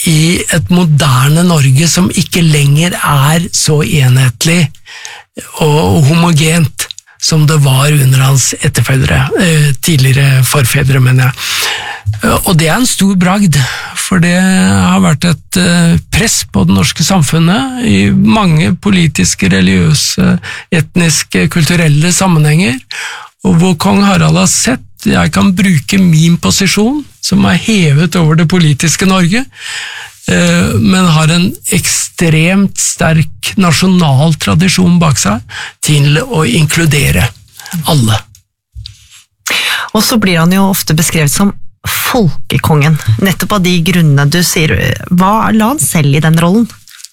i et moderne Norge som ikke lenger så enhetlig og homogent som det var under hans tidligere forfedre, mener jeg. Og det en stor bragd, for det har vært et press på det norske samfunnet i mange politiske, religiøse, etniske, kulturelle sammenhenger, og hvor kong Harald har sett, jeg kan bruke min posisjon, som hevet over det politiske Norge, men har en ekstremt sterk nasjonal tradisjon bak seg til å inkludere alle. Og så blir han jo ofte beskrevet som folkekongen, nettopp av de grunnene du sier. Hva la han selv i den rollen?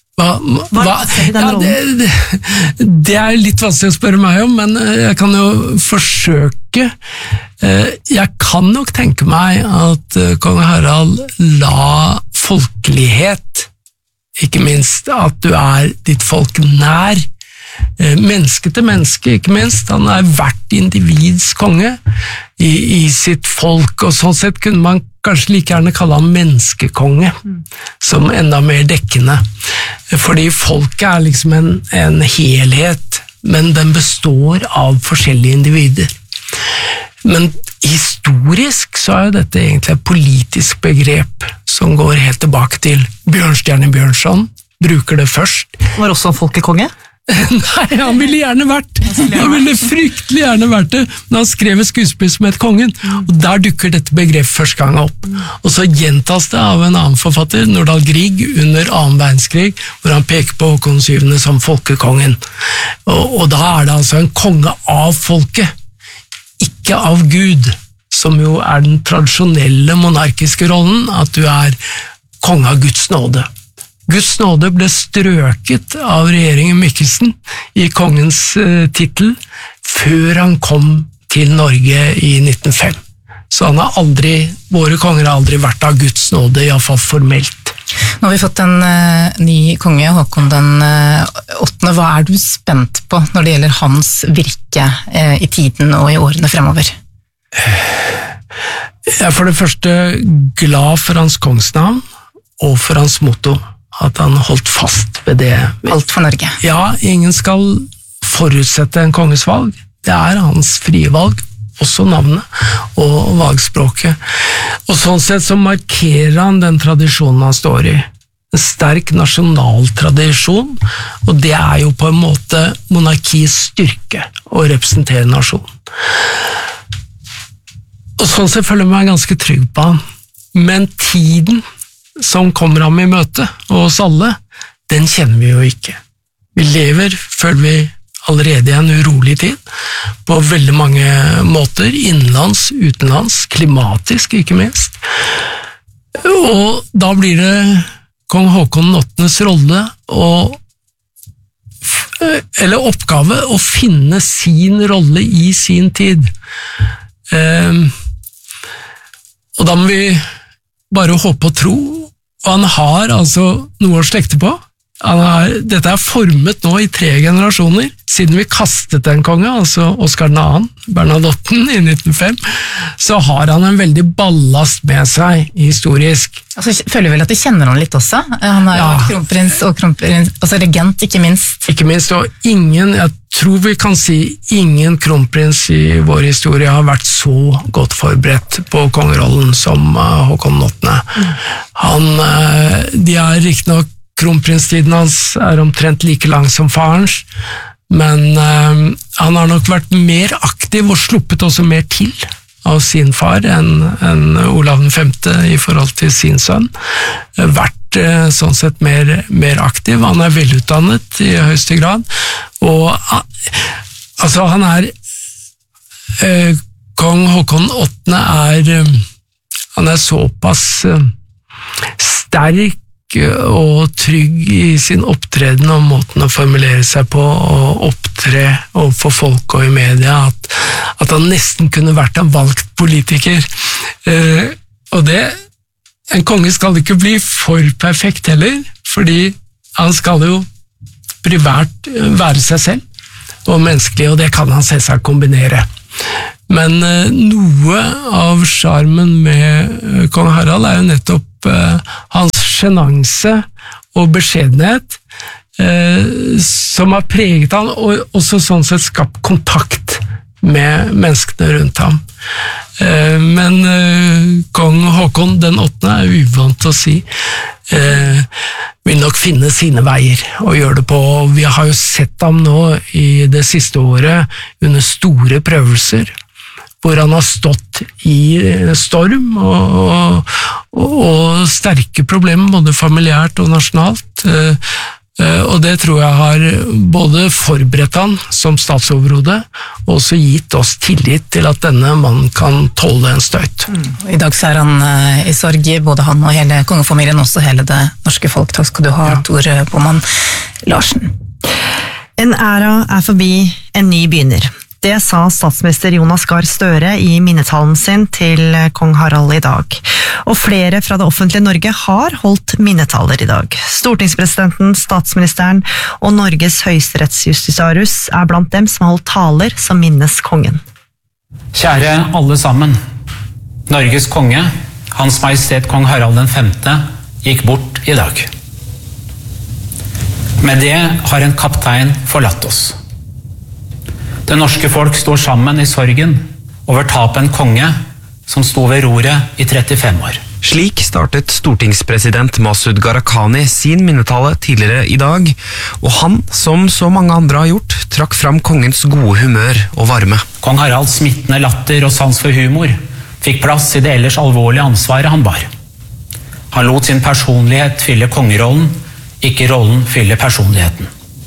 Det litt vanskelig å spørre meg om, men jeg kan jo forsøke. Jeg kan nok tenke meg at kong Harald la folkelighet, ikke minst at du ditt folk nær, menneske til menneske, ikke minst. Han hvert individs konge i sitt folk, og sånn sett kunne man kanskje like gjerne kalle han menneskekonge, som enda mer dekkende. Fordi folket liksom en helhet, men den består av forskjellige individer. Men historisk så jo dette egentlig et politisk begrep som går helt tilbake til Bjørnstjerne Bjørnson, bruker det først. Var også folkekonge? Nei, han ville gjerne vært. Han ville fryktelig gjerne vært det, men han skrev et skuespill som het Kongen, og der dukker dette begrepet første gang opp. Og så gjentas det av en annen forfatter, Nordahl Grieg, under 2. verdenskrig, hvor han peker på Håkon 7. som folkekongen. Og da det altså en konge av folket, ikke av Gud, som jo den tradisjonelle monarkiske rollen, at du konge av Guds nåde. Guds nåde ble strøket av regjeringen Mikkelsen i kongens titel før han kom til Norge i 1905. Så våre konger har aldri vært av Guds nåde, i hvert fall formelt. Nå har vi fått en ny konge, Håkon den 8. Hva du spent på når det gjelder hans virke i tiden og i årene fremover? Jeg er for det første glad for hans kongsnavn og for hans motto, at han holdt fast ved det. Alt for Norge. Ja, ingen skal forutsette en konges valg. Det hans frie valg, også navnet og valgspråket. Og sånn sett så markerer han den tradisjonen han står i. En sterk nasjonal tradisjon, og det jo på en måte monarkiets styrke å representere nasjonen. Og sånn sett føler jeg meg ganske trygg på han. Men tiden som kommer ham i møte, og oss alle, den kjenner vi jo ikke. Vi lever, føler vi, allerede i en urolig tid, på veldig mange måter, innenlands, utenlands, klimatisk ikke minst. Og da blir det kong Håkon 8.s rolle, eller oppgave, å finne sin rolle i sin tid. Og da må vi bare håpe og tro, og han har altså noe å slekte på. Dette formet nå i 3 generasjoner, siden vi kastet en konge, altså Oscar 2., Bernadotte i 1905, så har han en veldig ballast med seg historisk. Altså, føler vel at du kjenner han litt også? Han jo kronprins og altså regent, ikke minst. Ikke minst, og jeg tror vi kan si ingen kronprins i vår historie har vært så godt forberedt på kongerollen som Håkon 8. De riktignok kronprinstiden hans omtrent like lang som farens, men han har nok vært mer aktiv og sluppet også mer til av sin far enn Olav 5. i forhold til sin sønn. Vært sånn sett mer aktiv. Han velutdannet i høyeste grad, og altså han kong Håkon 8. Han såpass sterk og trygg i sin opptreden og måten å formulere seg på og opptre overfor folk og i media, at han nesten kunne vært en valgt politiker. Og en konge skal ikke bli for perfekt heller, fordi han skal jo privært være seg selv og menneskelig, og det kan han selvsagt kombinere. Men noe av charmen med kong Harald jo nettopp hans sjenanse og beskjedenhet som har preget han, og også sånn sett skapt kontakt med menneskene rundt ham. Men kong Håkon den 8. er uvant til å si, vil nok finne sine veier og gjøre det på. Vi har jo sett ham nå i det siste året under store prøvelser, hvor han har stått i storm og sterke problemer, både familiært og nasjonalt. Og det tror jeg har både forberedt han som statsoverhode, og også gitt oss tillit til at denne mannen kan tåle en støyt. I dag så er han i sorg, både han og hele kongefamilien, også hele det norske folk. Takk skal du ha, Tor Boman Larsen. En æra er forbi, en ny begynner. Det sa statsminister Jonas Gahr Støre i minnetalen sin til kong Harald i dag. Og flere fra det offentlige Norge har holdt minnetaler i dag. Stortingspresidenten, statsministeren og Norges høyesterettsjustitiarius er blant dem som har holdt taler som minnes kongen. Kjære alle sammen. Norges konge, Hans Majestet kong Harald den 5., gikk bort i dag. Med det har en kaptein forlatt oss. Det norske folk står sammen i sorgen over tapet en konge som sto ved roret i 35 år. Slik startet stortingspresident Masud Gharahkhani sin minnetale tidligere i dag, og han, som så mange andre har gjort, trakk fram kongens gode humør og varme. Kong Haralds smittende latter og sans for humor fikk plass i det ellers alvorlige ansvaret han bar. Han lot sin personlighet fylle kongerollen, ikke rollen fylle personligheten.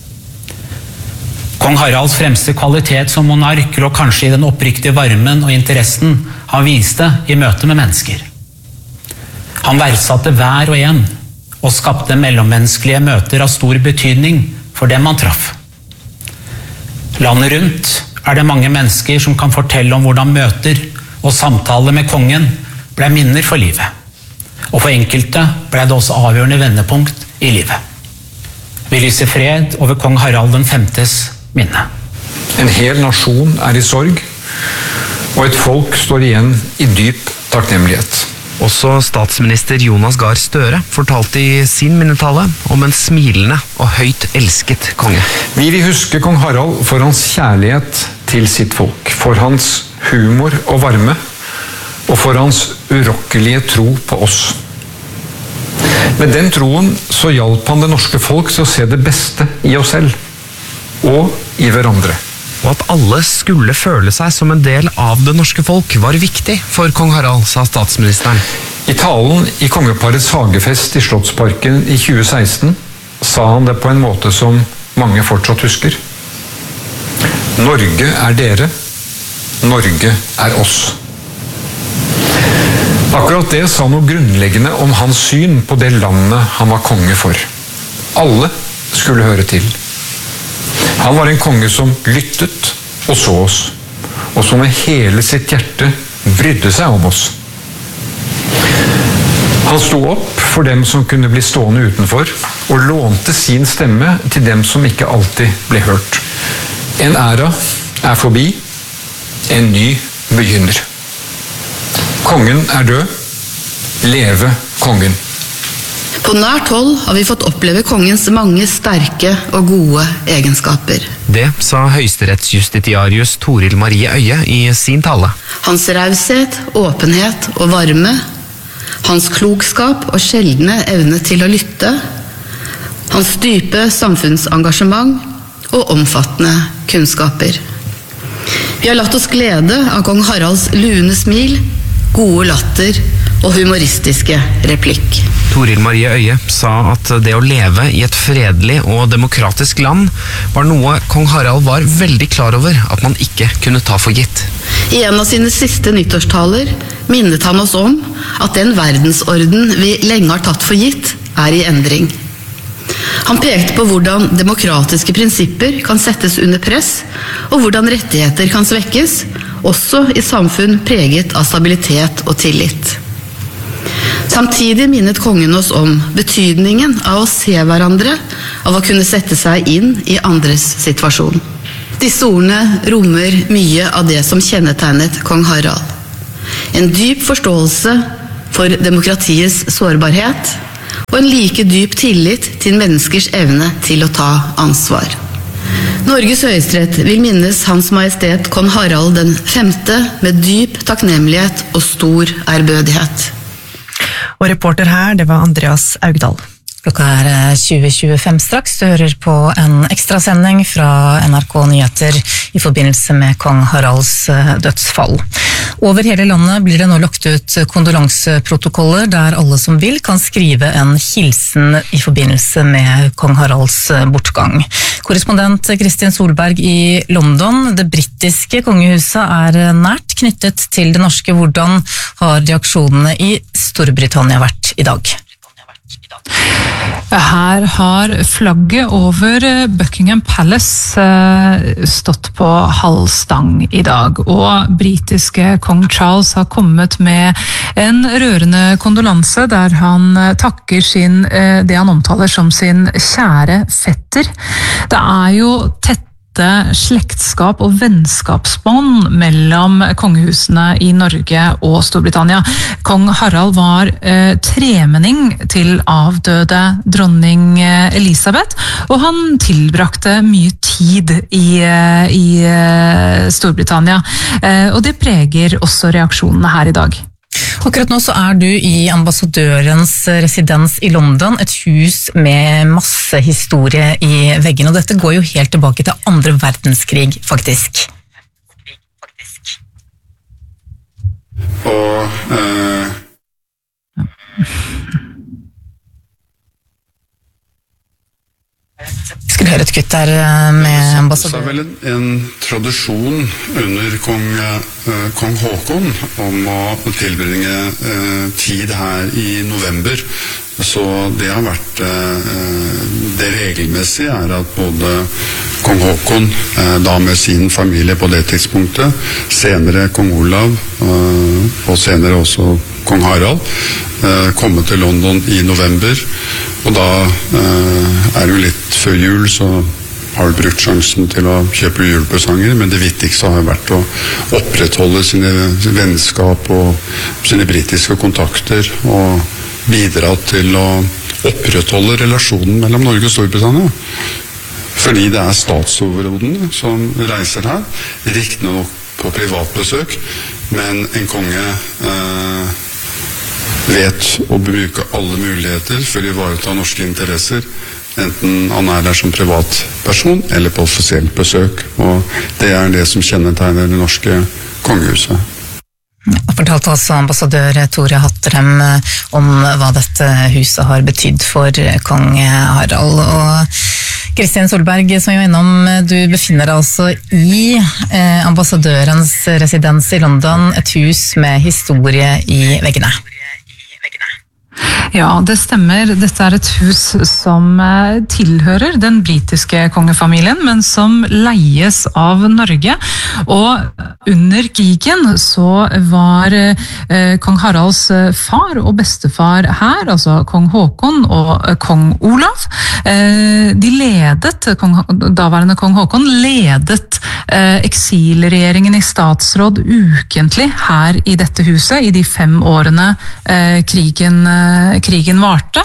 Kong Haralds fremste kvalitet som monark lå kanskje i den oppriktige varmen og interessen han viste i møte med mennesker. Han verdsatte hver og en, og skapte mellommenneskelige møter av stor betydning for dem han traff. Landet rundt er det mange mennesker som kan fortelle om hvordan møter og samtaler med kongen ble minner for livet. Og for enkelte ble det også avgjørende vendepunkt i livet. Vi lyser fred over kong Harald den 5.s minne. En hel nasjon er i sorg, og et folk står igjen i dyp takknemlighet. Også statsminister Jonas Gahr Støre fortalte i sin minnetale om en smilende og høyt elsket konge. Vi vil huske kong Harald for hans kjærlighet til sitt folk, for hans humor og varme, og for hans urokkelige tro på oss. Med den troen så hjalp han det norske folk til å se det beste i oss selv, og i hverandre. Og at alle skulle føle seg som en del av det norske folk var viktig for kong Harald, sa statsministeren. I talen i kongeparets hagefest i Slottsparken i 2016 sa han det på en måte som mange fortsatt husker. Norge er dere, Norge er oss. Akkurat det sa noe grunnleggende om hans syn på det landet han var konge for. Alle skulle høre til. Han var en konge som lyttet og så oss, og som med hele sitt hjerte brydde seg om oss. Han sto opp for dem som kunne bli stående utenfor, og lånte sin stemme til dem som ikke alltid ble hørt. En æra er forbi, en ny begynner. Kongen er død, leve kongen. På nært hold har vi fått oppleve kongens mange sterke og gode egenskaper. Det sa høyesterettsjustitiarius Toril Marie Øye i sin tale. Hans raushet, åpenhet og varme, hans klokskap og sjeldne evne til å lytte, hans dype samfunnsengasjement og omfattende kunnskaper. Vi har latt oss glede av kong Haralds lune smil, gode latter og humoristiske replikk. Toril Marie Øye sa at det å leve i et fredelig og demokratisk land var noe kong Harald var veldig klar over at man ikke kunne ta for gitt. I en av sine siste nyttårstaler minnet han oss om at den verdensorden vi lenge har tatt for gitt, er i endring. Han pekte på hvordan demokratiske prinsipper kan settes under press, og hvordan rettigheter kan svekkes, også i samfunn preget av stabilitet og tillit. Samtidig minnet kongen oss om betydningen av å se hverandre, av å kunne sette seg inn i andres situasjon. Disse ordene rommer mye av det som kjennetegnet kong Harald. En dyp forståelse for demokratiets sårbarhet, og en like dyp tillit til menneskers evne til å ta ansvar. Norges Høyesterett vil minnes Hans Majestet Kong Harald den 5. med dyp takknemlighet og stor ærbødighet. Og reporter her, det var Andreas Augdal. Klokka 20:25 straks. Du hører på en ekstra sending fra NRK Nyheter i forbindelse med kong Haralds dødsfall. Over hele landet blir det nå lagt ut kondolanseprotokoller der alle som vil kan skrive en hilsen i forbindelse med kong Haralds bortgang. Korrespondent Kristin Solberg i London, det britiske kongehuset er nært knyttet til det norske. Hvordan har reaksjonene i Storbritannia vært i dag? Her har flagget over Buckingham Palace stått på halv stang i dag, og britiske kong Charles har kommet med en rørende kondolanse der han takker det han omtaler som sin kjære fetter. Det er jo tett slektskap og vennskapsbånd mellom kongehusene i Norge og Storbritannia. Kong Harald var tremenning til avdøde dronning Elisabeth, og han tilbrakte mye tid i Storbritannia. Og det preger også reaksjonene her i dag. Akkurat nå så er du i ambassadørens residens i London, et hus med masse historie i veggene, og dette går jo helt tilbake til 2. verdenskrig, faktisk. Skulle høre et kutt der med ambassadør. Det er vel en tradisjon under kong Håkon om å tilbringe tid her i november. Så det har vært det regelmessige er at både kong Håkon, da med sin familie på det tidspunktet, senere kong Olav og senere også kong Harald, komme til London i november. Og da er det jo litt før jul, så har du brukt sjansen til å kjøpe julepresanger, men det viktigste har vært å opprettholde sine vennskap og sine britiske kontakter og bidra til å opprettholde relasjonen mellom Norge og Storbritannia. Fordi det er statsoverhodene som reiser her, riktignok på privatbesøk, men en konge vet å bruke alle muligheter for å ivareta norske interesser, enten han er der som privatperson eller på offisielt besøk. Og det er det som kjennetegner det norske kongehuset. Jeg fortalte altså ambassadør Tore Hattrem om hva dette huset har betydd for kong Harald. Og Kristin Solberg, som jeg var innom, du befinner deg altså i ambassadørens residens i London, et hus med historie i veggene. Ja, det stemmer. Dette er et hus som tilhører den britiske kongefamilien, men som leies av Norge. Og under krigen så var kong Haralds far og bestefar her, altså kong Håkon og kong Olav. De daværende kong Håkon ledet eksilregjeringen i statsråd ukentlig her i dette huset i de 5 årene krigen varte.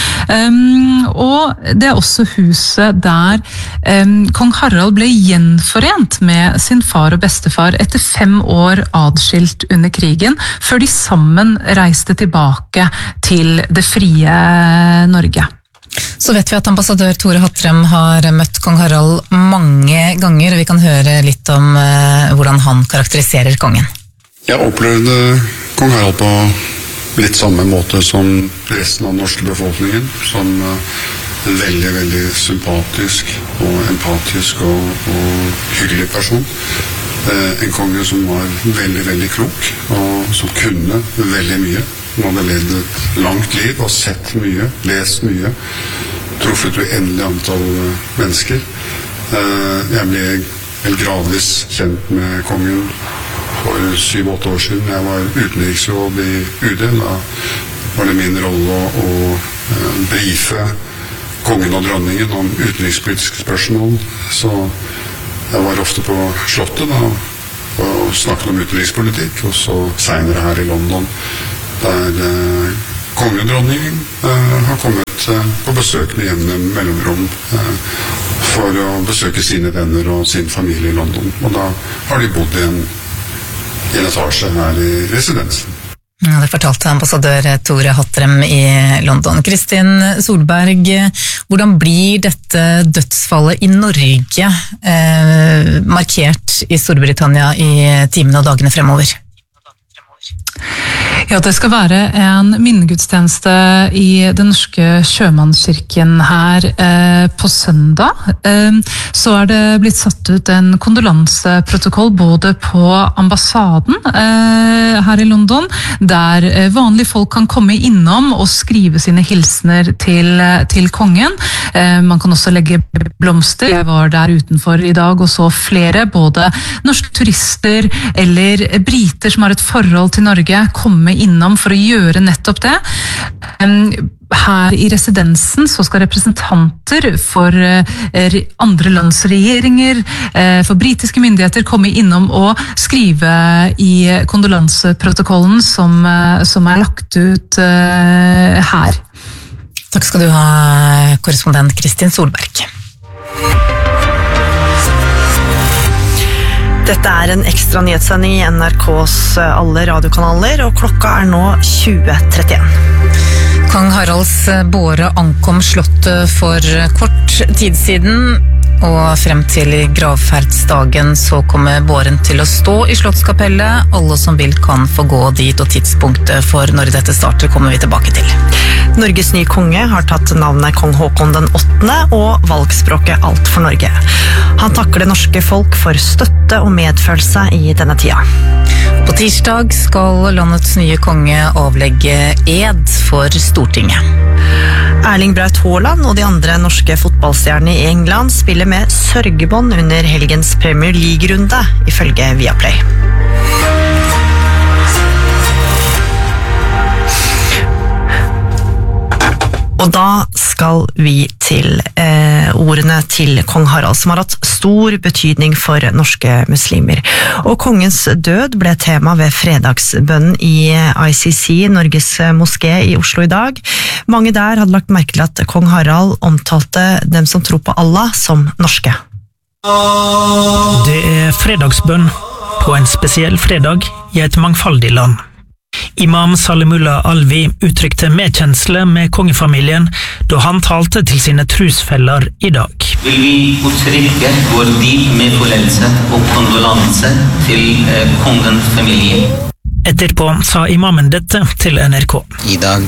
Og det er også huset der kong Harald ble gjenforent med sin far og bestefar etter 5 år adskilt under krigen, før de sammen reiste tilbake til det frie Norge. Så vet vi at ambassadør Tore Hattrem har møtt kong Harald mange ganger, og vi kan høre litt om hvordan han karakteriserer kongen. Jeg opplevde kong Harald på litt samme måte som resten av den norske befolkningen, som en veldig, veldig sympatisk og empatisk og hyggelig person. En konge som var veldig, veldig klok, og som kunne veldig mye. Han hadde levd et langt liv og sett mye, lest mye, truffet uendelig antall mennesker. Jeg ble vel gradvis kjent med kongen for 7-8 år siden. Jeg var utenriksråd i UD. Da var det min rolle å brife kongen og dronningen om utenrikspolitiske spørsmål. Så jeg var ofte på slottet da, og snakket om utenrikspolitikk, og så senere her i London, der kongen og dronningen har kommet på besøk med jevne mellomrom for å besøke sine venner og sin familie i London. Og da har de bodd i en etasje her i residensen. Ja, det fortalte ambassadør Tore Hattrem i London. Kristin Solberg, hvordan blir dette dødsfallet i Norge markert i Storbritannia i timene og dagene fremover? Ja, det skal være en minnegudstjeneste i den norske sjømannskirken her på søndag. Så det blitt satt ut en kondolanseprotokoll både på ambassaden her i London, der vanlige folk kan komme innom og skrive sine hilsener til kongen. Man kan også legge blomster. Jeg var der utenfor i dag og så flere, både norske turister eller briter som har et forhold til Norge, komme innom for å gjøre nettopp det. Her i residensen så skal representanter for andre lands regjeringer, for britiske myndigheter komme innom og skrive i kondolanseprotokollen som er lagt ut her. Takk skal du ha, korrespondent Kristin Solberg. Dette er en ekstra nyhetssending i NRKs alle radiokanaler, og klokka er nå 20:31. Kong Haralds båre ankom slottet for kort tid siden, og frem til gravferdsdagen så kommer båren til å stå i Slottskapellet. Alle som vil kan få gå dit, og tidspunktet for når dette starter kommer vi tilbake til. Norges nye konge har tatt navnet Kong Håkon den 8. og valgspråket Alt for Norge. Han takker det norske folk for støtte og medfølelse i denne tida. På tirsdag skal landets nye konge avlegge ed for Stortinget. Erling Braut Haaland og de andre norske fotballstjernene i England spiller med sørgebånd under helgens Premier League-runde, ifølge Viaplay. Og da skal vi til ordene til kong Harald, som har hatt stor betydning for norske muslimer. Og kongens død ble tema ved fredagsbønnen i ICC, Norges moské i Oslo i dag. Mange der hadde lagt merke til at kong Harald omtalte dem som tror på Allah som norske. Det er fredagsbønn på en spesiell fredag i et mangfoldig land. Imam Salimullah Alvi uttrykte medkjensle med kongefamilien da han talte til sine trosfeller i dag. Vil vi uttrykke vår dyp medfølelse og kondolanse til kongens familie. Etterpå sa imamen dette til NRK. I dag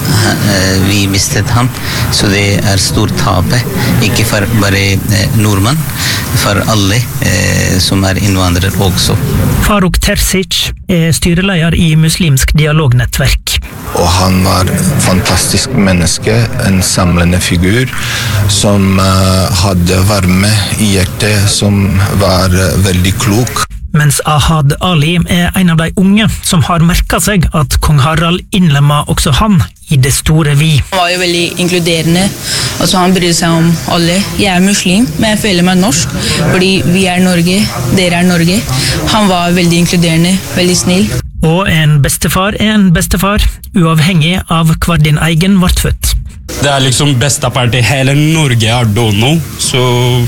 vi mistet ham, så det er stort tape, ikke for bare nordmenn, for alle som er innvandrere også. Faruk Terzic er styreleder i Muslimsk dialognettverk. Og han var et fantastisk menneske, en samlende figur som hadde varme i hjertet, som var veldig klok. Mens Ahad Ali er en av de unge som har merket seg at kong Harald innlemma også han i det store vi. Han var jo veldig inkluderende, altså han brydde seg om alle. Jeg er muslim, men jeg føler meg norsk, fordi vi er Norge, dere er Norge. Han var veldig inkluderende, veldig snill. Og en bestefar er en bestefar, uavhengig av hvor din egen ble født. Det er liksom bestefar til hele Norge er dono, så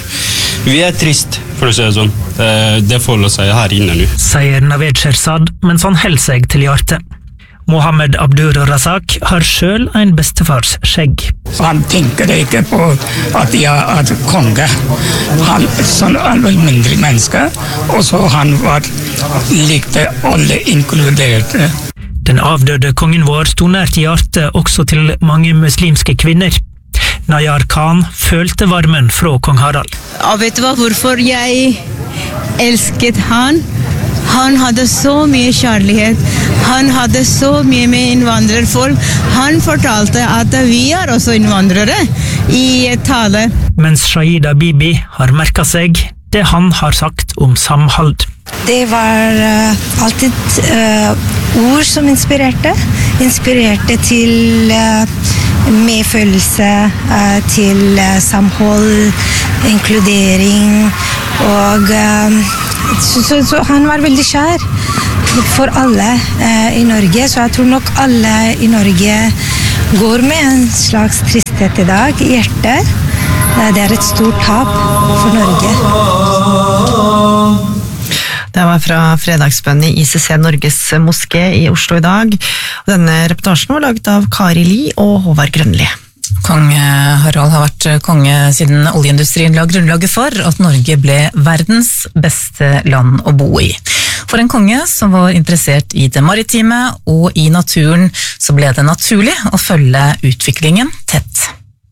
vi er trist, for å si det sånn. Det folder seg her inne nå. Sier Naved Sherzad mens han holder seg til hjertet. Mohammed Abdur Razak har selv en bestefars skjegg. Han tenker ikke på at jeg er konge. Han sånn alminnelig menneske, og så han likte alle inkluderte. Den avdøde kongen vår sto nært hjertet også til mange muslimske kvinner. Nayar Khan følte varmen fra kong Harald. Og vet du hva, hvorfor jeg elsket han? Han hadde så mye kjærlighet. Han hadde så mye med innvandrerfolk. Han fortalte at vi er også innvandrere i tale. Mens Shahida Bibi har merket seg det han har sagt om samhold. Det var alltid ord som inspirerte til medfølelse, til samhold, inkludering, og så han var veldig kjær for alle i Norge, så jeg tror nok alle i Norge går med en slags tristhet I dag I hjertet. Det et stort tap for Norge. Det var fra fredagsbønn I ICC Norges moské I Oslo I dag. Og denne reportasjen var laget av Kari Li og Håvard Grønli. Kong Harald har vært konge siden oljeindustrien la grunnlaget for at Norge ble verdens beste land å bo I. For en konge som var interessert I det maritime og I naturen, så ble det naturlig å følge utviklingen tett.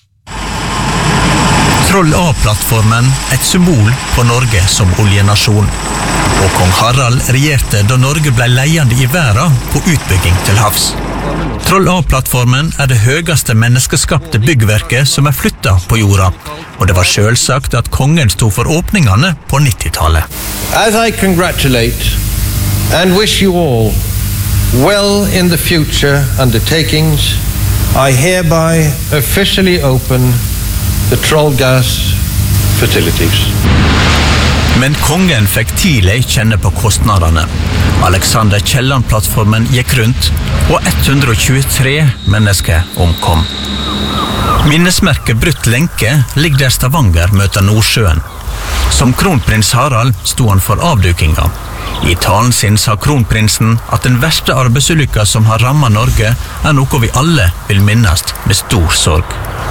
Troll A-plattformen et symbol på Norge som oljenasjon. Og kong Harald regjerte da Norge ble ledende I verden på utbygging til havs. Troll A-plattformen det høyeste menneskeskapte byggverket som flyttet på jorda, og det var selvsagt at kongen stod for åpningene på 90-tallet. As I congratulate and wish you all well in the future undertakings, I hereby officially open the Troll Gas facilities. Men kongen fikk tidlig kjenne på kostnadene. Alexander Kielland-plattformen gikk rundt, og 123 mennesker omkom. Minnesmerket Brutt lenke ligger der Stavanger møter Nordsjøen. Som kronprins Harald stod han for avdukinga. I talen sin sa kronprinsen at den verste arbeidsulykka som har rammet Norge noe vi alle vil minnes med stor sorg.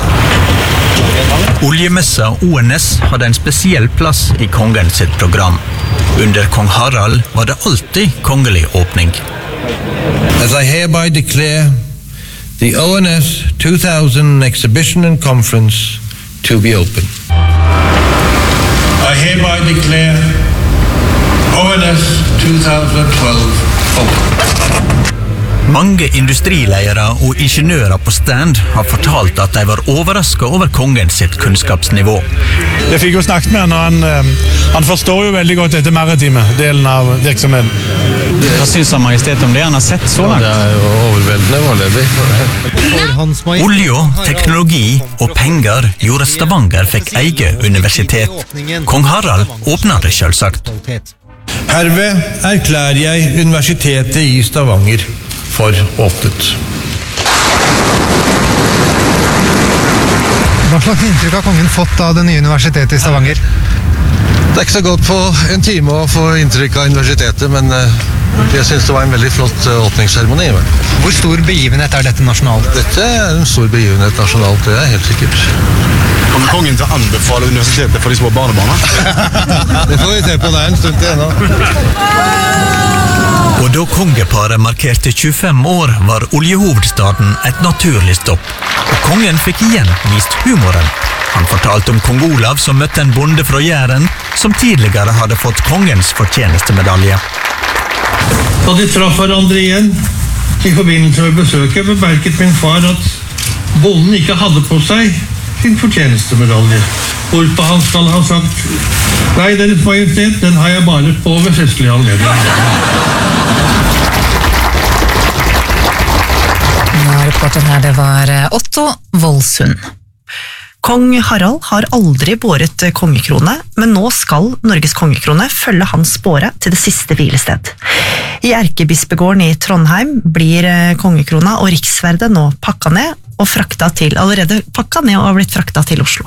Oljemessa ONS hadde en spesiell plass I kongen sitt program. Under kong Harald var det alltid kongelig åpning. As I hereby declare the ONS 2000 Exhibition and Conference to be open. I hereby declare ONS 2012 open. Mange industriledere og ingeniører på stand har fortalt at de var overrasket over kongens sitt kunnskapsnivå. Jeg fikk jo snakket med han forstår jo veldig godt dette maritime delen av virksomheten. Hva synes han majestet om det han har sett så langt? Det jo overveldende foreløpig. Olje, teknologi og penger gjorde at Stavanger fikk eget universitet. Kong Harald åpnet det selvsagt. Herved erklærer jeg universitetet I Stavanger for åpnet. Hva slags inntrykk har kongen fått av det nye universitetet I Stavanger? Det ikke så godt på en time å få inntrykk av universitetet, men jeg synes det var en veldig flott åpningsseremoni. Hvor stor begivenhet dette nasjonalt? Dette en stor begivenhet nasjonalt, det helt sikkert. Kommer kongen til å anbefale universitetet for de små barnebarna? Det får vi se på det en stund til ennå. Og da kongeparet markerte 25 år var oljehovedstaden et naturlig stopp, og kongen fikk igjen vist humoren. Han fortalte om kong Olav som møtte en bonde fra Jæren, som tidligere hadde fått kongens fortjenestemedalje. Da de traff hverandre igjen, I forbindelse med besøket, bemerket min far at bonden ikke hadde på seg sin fortjenestemedalje. Hvorpå han skal ha sagt, nei, Deres Majestet, den har jeg bare på ved festlig anledning. Reporter her, det var Otto Voldsund. Kong Harald har aldri båret kongekrone, men nå skal Norges kongekrone følge hans båre til det siste hvilested. I Erkebispegården I Trondheim blir kongekrona og riksverdet nå pakket ned og allerede pakket ned og har blitt fraktet til Oslo.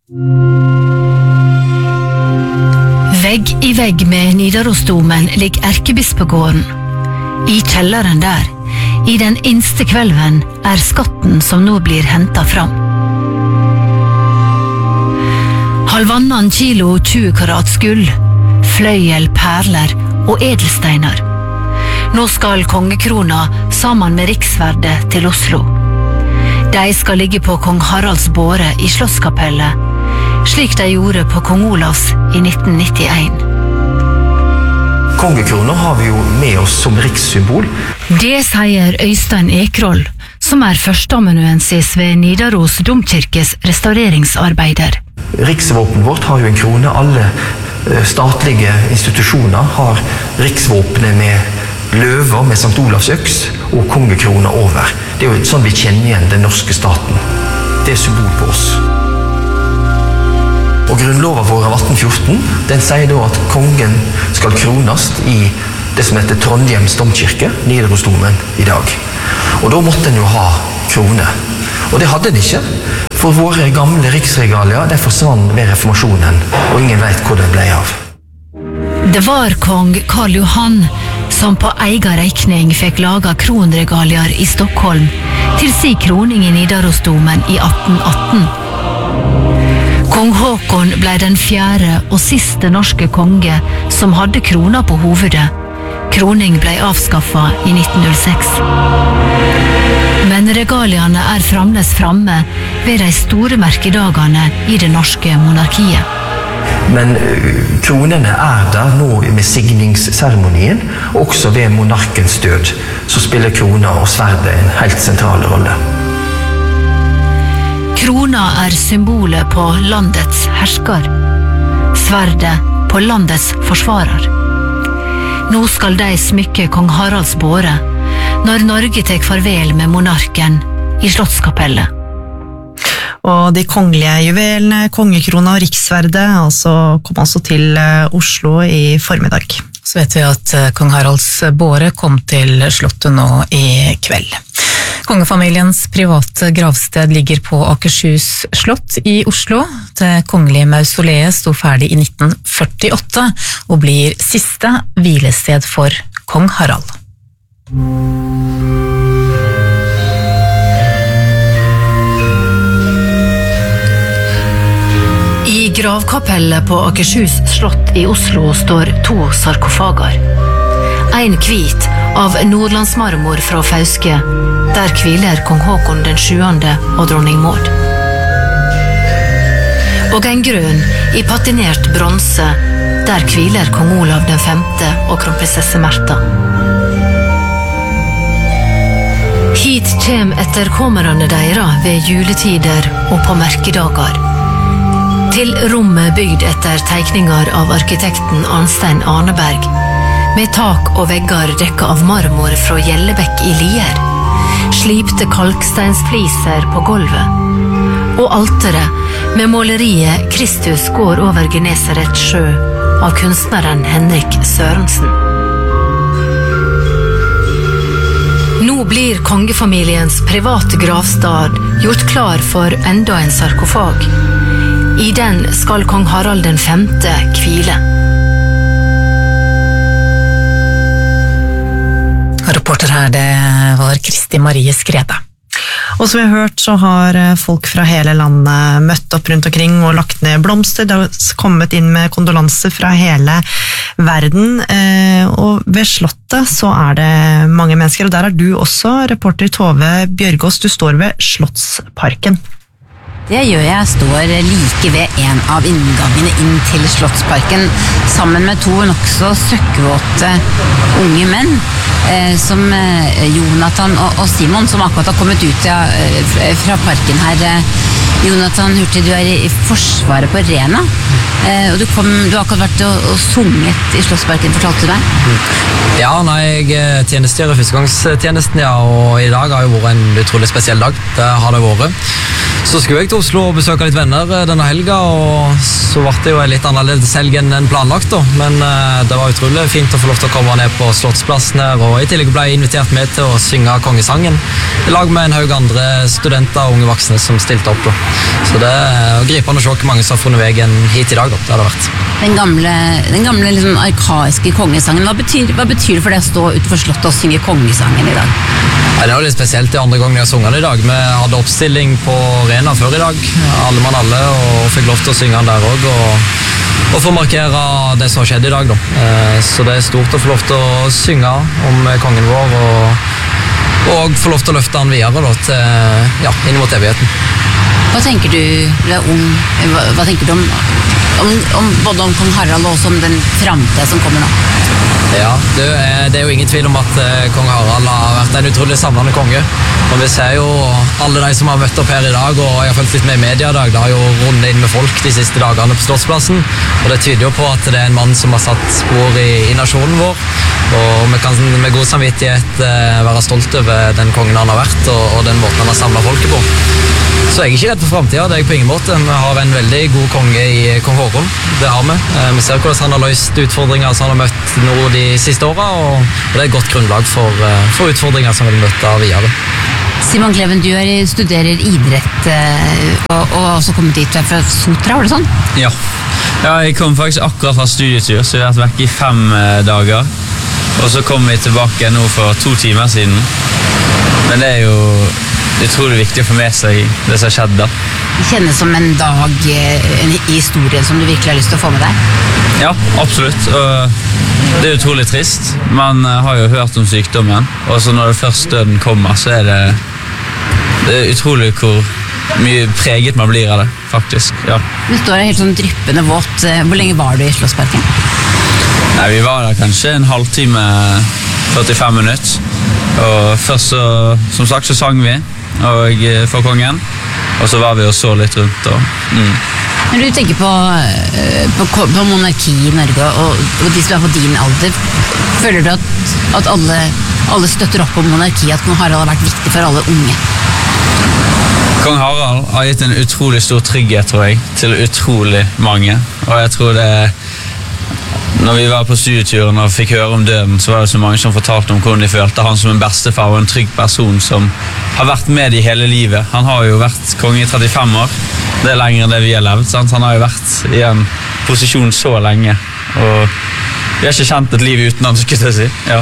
Vegg I vegg med Nidarosdomen ligger Erkebispegården. I kjelleren der, I den innste kvelven, skatten som nå blir hentet fram. 1,5 kilo 20 karat gull, fløyel, perler og edelsteiner. Nå skal kongekrona sammen med riksverdet til Oslo. De skal ligge på kong Haralds båre I Slottskapellet, slik de gjorde på kong Olavs I 1991. Kongekrona har vi jo med oss som rikssymbol. Det sier Øystein Ekroll, som førsteamanuensis ved Nidaros domkirkes restaureringsarbeider. Riksvåpen vårt har jo en krone. Alle statlige institusjoner har riksvåpenet med løver med Sankt Olavs øks og kongekrona over. Det jo sånn vi kjenner igjen den norske staten. Det symbol på oss. Og grunnloven vår av 1814, den sier da at kongen skal krones I det som heter Trondheims domkirke, Nidarosdomen I dag. Og da måtte en jo ha krone. Og det hadde den ikke, for våre gamle riksregalier, det forsvann ved reformasjonen, og ingen vet hvor det ble av. Det var kong Karl Johan som på egen regning fikk laget kronregalier i Stockholm til si kroning i Nidarosdomen i 1818. Kong Håkon ble den 4. og siste norske konge som hadde krona på hovedet. Kroning ble avskaffet i 1906. Men regaliene fremdeles framme ved de store merkedagene i det norske monarkiet. Men kronene der nå med signingsseremonien, og også ved monarkens død, så spiller krona og sverdet en helt sentral rolle. Krona symbolet på landets hersker, sverdet på landets forsvarer. Nå skal de smykke kong Haralds båre, når Norge tek farvel med monarken i Slottskapellet. Og de kongelige juvelene, kongekrona og riksverdet kom altså til Oslo i formiddag. Så vet vi at kong Haralds båre kom til slottet nå i kveld. Kongefamiliens private gravsted ligger på Akershus slott i Oslo. Det kongelige mausoleet sto ferdig i 1948 og blir siste hvilested for kong Harald. I gravkapellet på Akershus slott i Oslo står 2 sarkofager. En hvit av nordlandsmarmor fra Fauske, der hviler kong Håkon den 7. og dronning Maud. Og en grønn i patinert bronse, der hviler kong Olav den 5. og kronprinsesse Märtha. Hit kjem etterkommerne deira ved juletider og på merkedager. Til rommet bygd etter teikninger av arkitekten Arnstein Arneberg, med tak og vegger dekket av marmor fra Gjellebekk i Lier, slipte kalksteinsfliser på gulvet, og alteret med måleriet Kristus går over Genesaret sjø av kunstneren Henrik Sørensen. Nå blir kongefamiliens private gravstad gjort klar for enda en sarkofag. I den skal kong Harald den 5. hvile. Reporter her, det var Kristi Marie Skrede. Og som vi har hørt, så har folk fra hele landet møtt opp rundt omkring og lagt ned blomster. Det har kommet inn med kondolanser fra hele verden. Og ved slottet så det mange mennesker, og der du også, reporter Tove Bjørgaas. Du står ved Slottsparken. Det gjør jeg. Står like ved en av inngangene inn til Slottsparken, sammen med 2 nokså søkkvåte unge menn, som Jonathan og Simon, som akkurat har kommet ut fra parken her. Jonathan, hørte du i Forsvaret på Rena, og du har akkurat vært og sunget i Slottsparken, fortalte du deg? Ja, jeg tjenestegjør i førstegangstjenesten, og i dag har jo vært en utrolig spesiell dag. Det har det vært. Så skulle jeg til Oslo og besøke litt venner denne helga, og så ble det jo litt annerledes helg enn planlagt da. Men det var utrolig fint å få lov til å komme ned på Slottsplassen her, og i tillegg ble jeg invitert med til å synge kongesangen i lag med en haug andre studenter og unge voksne som stilte opp da. Så det gripende å se hvor mange som har funnet veien hit i dag da. Det har det vært. Den gamle liksom arkaiske kongesangen, hva betyr det for deg å stå utenfor slottet og synge kongesangen i dag? Ja, det var litt spesielt de andre gangene jeg sunget den i dag. Vi hadde oppstilling på Rena før i dag, alle mann alle, og fikk lov til å synge den der også, og få markere det som har skjedd i dag da. Så det stort å få lov til å synge om kongen vår, og få lov til å løfte han videre da, inn mot evigheten. Hva tenker du om både om kong Harald og også om den fremtiden som kommer nå? Ja, det jo ingen tvil om at kong Harald har vært en utrolig samlende konge. Og vi ser jo alle de som har møtt opp her i dag, og jeg har følt litt med i media i dag, det har jo rundet inn med folk de siste dagene på Slottsplassen, og det tyder jo på at det en mann som har satt spor i nasjonen vår, og vi kan med god samvittighet være stolt over den kongen han har vært, og den måten han har samlet folket på. Så jeg ikke redd for fremtiden, det jeg på ingen måte. Vi har en veldig god konge i kong Håkon, det har vi. Vi ser hvordan han har løst utfordringer som han har møtt nå de siste årene, og det et godt grunnlag for utfordringer som vi vil møte videre. Simon Kleven, du studerer idrett og også kommet hit fra Sotra, var det sånn? Ja, jeg kom faktisk akkurat fra studietur, så jeg har vært vekk i 5 dager. Og så kom vi tilbake nå for 2 timer siden. Men det jo utrolig viktig å få med seg det som har skjedd da. Det kjennes som en dag, en historie som du virkelig har lyst til å få med deg? Ja, absolutt. Og det utrolig trist. Man har jo hørt om sykdommen, og så når det først døden kommer, så det utrolig hvor mye preget man blir av det, faktisk. Ja. Du står helt sånn dryppende våt. Hvor lenge var du i Slottsparken? Nei, vi var der kanskje en halvtime, 45 minutter. Og først så, som sagt, så sang vi for kongen, og så var vi og så litt rundt. Når du tenker på monarki i Norge, og de som på din alder, føler du at alle støtter opp om monarki, at kong Harald har vært viktig for alle unge? Kong Harald har gitt en utrolig stor trygghet, tror jeg, til utrolig mange. Og jeg tror når vi var på studieturen og fikk høre om døden, så var det så mange som fortalte om hvordan de følte han som en bestefar og en trygg person som har vært med i hele livet. Han har jo vært konge i 35 år. Det lenger enn det vi har levd, sant? Han har jo vært i en posisjon så lenge. Og vi har ikke kjent et liv uten han, skulle jeg si. Ja.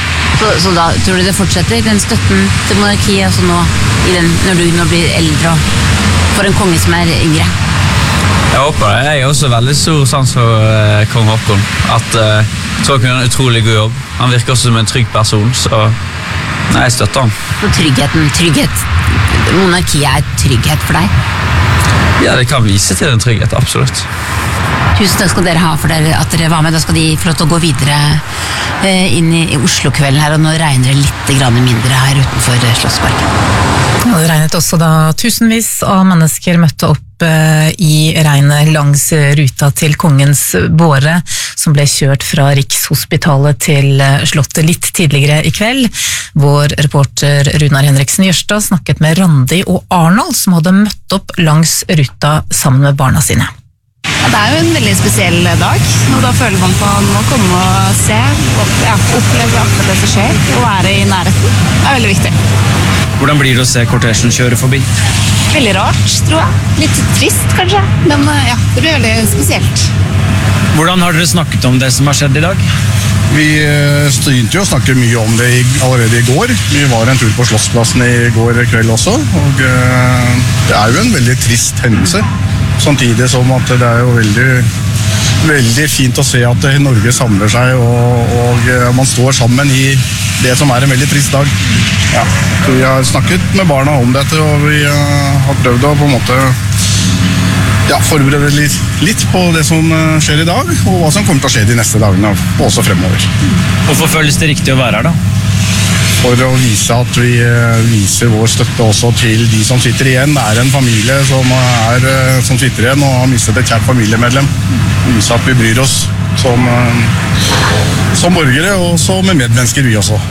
Så da tror du det fortsetter, den støtten til monarkiet, altså nå, når du nå blir eldre og for en konge som yngre? Jeg håper det. Jeg har også veldig stor sans for kong Håkon. Jeg tror han gjør en utrolig god jobb. Han virker også som en trygg person, så jeg støtter han. Og trygghet. Monarkiet trygghet for deg? Ja, det kan vise til en trygghet, absolutt. Tusen takk skal dere ha for at dere var med. Da skal de få lov til å gå videre inn i Oslo-kvelden her, og nå regner det litt mindre her utenfor Slottsparken. Det regnet også da tusenvis av mennesker møtte opp i regnet langs ruta til kongens båre, som ble kjørt fra Rikshospitalet til Slottet litt tidligere i kveld. Vår reporter Runar Henriksen Jørstad snakket med Randi og Arnold, som hadde møtt opp langs ruta sammen med barna sine. Ja, det jo en veldig spesiell dag, og da føler man på å komme og se, oppleve akkurat det som skjer, og være i nærheten. Det veldig viktig. Hvordan blir det å se kortesjen kjøre forbi? Veldig rart, tror jeg. Litt trist, kanskje, men ja, det blir veldig spesielt. Hvordan har dere snakket om det som har skjedd i dag? Vi begynte jo å snakke mye om det allerede i går. Vi var en tur på Slottsplassen i går kveld også, og det jo en veldig trist hendelse. Samtidig som at det jo veldig fint å se at Norge samler seg, og man står sammen i det som en veldig trist dag. Ja, så vi har snakket med barna om dette, og vi har prøvd å på en måte forberede litt på det som skjer i dag, og hva som kommer til å skje de neste dagene, og også fremover. Hvorfor føles det riktig å være her da? For å vise at vi viser vår støtte også til de som sitter igjen. Det en familie som sitter igjen og har mistet et kjært familiemedlem. Vise at vi bryr oss som borgere, og som medmennesker vi også.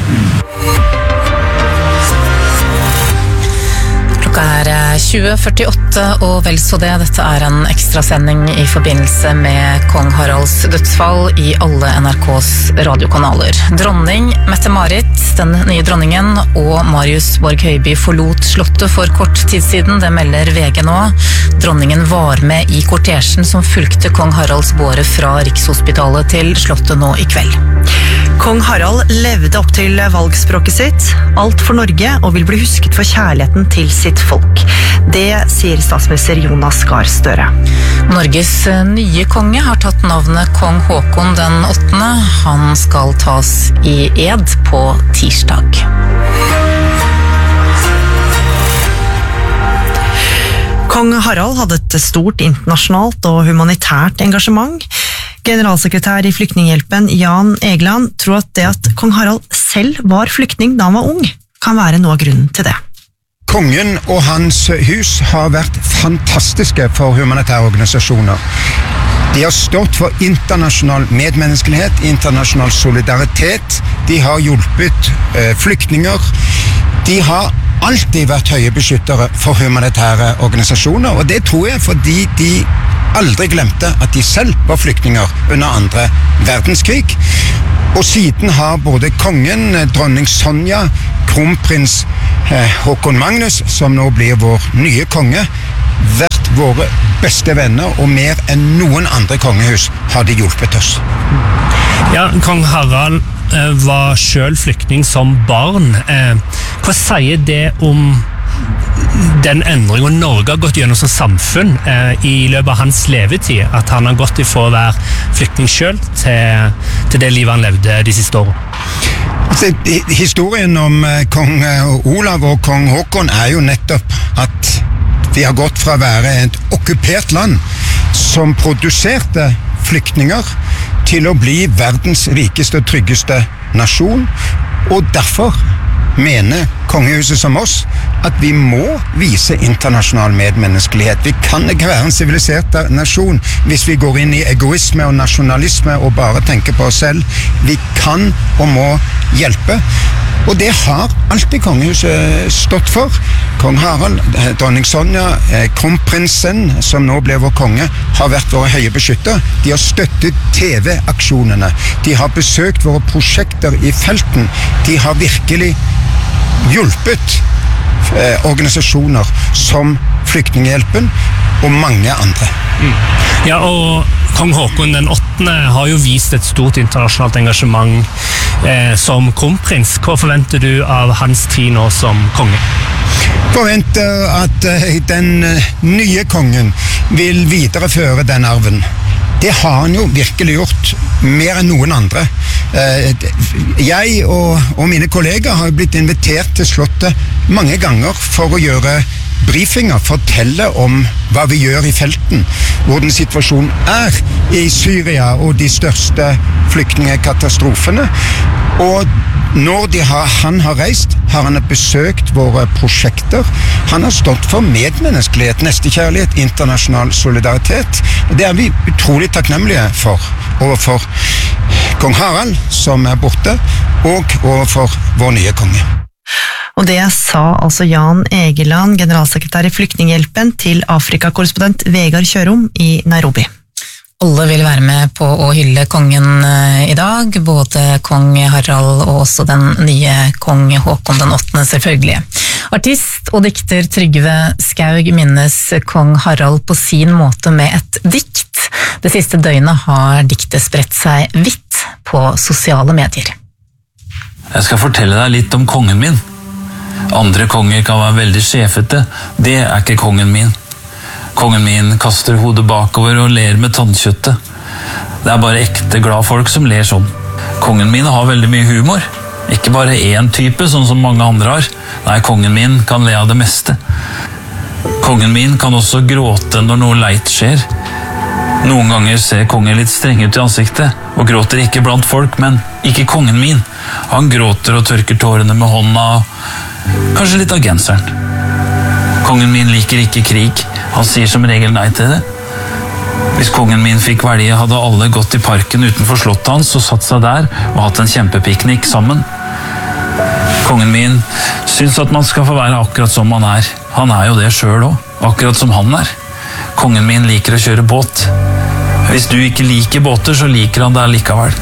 Klokka 20:48 og vel så det. Dette en ekstrasending i forbindelse med kong Haralds dødsfall i alle NRKs radiokanaler. Dronning Mette-Marit, den nye dronningen, og Marius Borg Høiby forlot Slottet for kort tid siden. Det melder VG nå. Dronningen var med i kortesjen som fulgte kong Haralds båre fra Rikshospitalet til Slottet nå i kveld. Kong Harald levde opp til valgspråket sitt, alt for Norge, og vil bli husket for kjærligheten til sitt folk. Det sier statsminister Jonas Gahr Støre. Norges nye konge har tatt navnet kong Håkon den 8. Han skal tas i ed på tirsdag. Kong Harald hadde et stort internasjonalt og humanitært engasjement. Generalsekretær i Flyktninghjelpen Jan Egeland tror at det at kong Harald selv var flyktning da han var ung, kan være noe av grunnen til det. Kongen og hans hus har vært fantastiske for humanitære organisasjoner. De har stått for internasjonal medmenneskelighet, internasjonal solidaritet. De har hjulpet flyktninger. De har alltid vært høye beskyttere for humanitære organisasjoner, og det tror jeg fordi de aldri glemte at de selv var flyktninger under 2. verdenskrig. Og siden har både kongen, dronning Sonja, kronprins Håkon Magnus, som nå blir vår nye konge, vært våre beste venner, og mer enn noen andre kongehus har de hjulpet oss. Ja, kong Harald var selv flyktning som barn. Hva sier det om den endringen Norge har gått gjennom som samfunn i løpet av hans levetid, at han har gått ifra å være flyktning selv til det livet han levde de siste årene? Historien om kong Olav og kong Håkon er jo nettopp at vi har gått fra å være et okkupert land som produserte flyktninger til å bli verdens rikeste og tryggeste nasjon, og derfor mener kongehuset som oss at vi må vise internasjonal medmenneskelighet. Vi kan ikke være en sivilisert nasjon hvis vi går inn i egoisme og nasjonalisme og bare tenker på oss selv. Vi kan og må hjelpe, og det har alltid kongehuset stått for. Kong Harald, dronning Sonja, kronprinsen, som nå ble vår konge, har vært våre høye beskytter. De har støttet TV-aksjonene. De har besøkt våre prosjekter i felten. De har virkelig hjulpet organisasjoner som Flyktninghjelpen og mange andre. Ja, og kong Håkon den 8. har jo vist et stort internasjonalt engasjement som kronprins. Hva forventer du av hans tid nå som konge? Forventer at den nye kongen vil videreføre den arven. Det har han jo virkelig gjort, mer enn noen andre. Jeg og mine kolleger har blitt invitert til Slottet mange ganger for å gjøre briefinger, fortelle om hva vi gjør i felten, hvordan situasjonen er i Syria og de største flyktningkatastrofene. Og når han har reist, har han besøkt våre prosjekter. Han har stått for medmenneskelighet, nestekjærlighet, internasjonal solidaritet. Det er vi utrolig takknemlige for, overfor kong Harald, som er borte, og overfor vår nye konge. Og det sa altså Jan Egeland, generalsekretær i Flyktninghjelpen, til Afrikakorrespondent Vegard Kjørom i Nairobi. Alle vil være med på å hylle kongen i dag, både kong Harald og også den nye kong Håkon den 8. selvfølgelig. Artist og dikter Trygve Skaug minnes kong Harald på sin måte med et dikt. Det siste døgnet har diktet spredt seg vidt på sosiale medier. Jeg skal fortelle deg litt om kongen min. Andre konger kan være veldig sjefete, det er ikke kongen min. Kongen min kaster hodet bakover og ler med tannkjøttet. Det er bare ekte glad folk som ler sånn. Kongen min har veldig mye humor. Ikke bare én type, sånn som mange andre har. Nei, kongen min kan le av det meste. Kongen min kan også gråte når noe leit skjer. Noen ganger ser kongen litt streng ut i ansiktet, og gråter ikke blant folk, men ikke kongen min. Han gråter og tørker tårene med hånda, kanskje litt av genseren. Kongen min liker ikke krig. Han sier som regel nei til det. Hvis kongen min fikk velge, hadde alle gått i parken utenfor slottet hans og satt seg der og hatt en kjempepiknik sammen. Kongen min syns at man skal få være akkurat som man er. Han er jo det selv også, akkurat som han er. Kongen min liker å kjøre båt. Hvis du ikke liker båter, så liker han det likevel.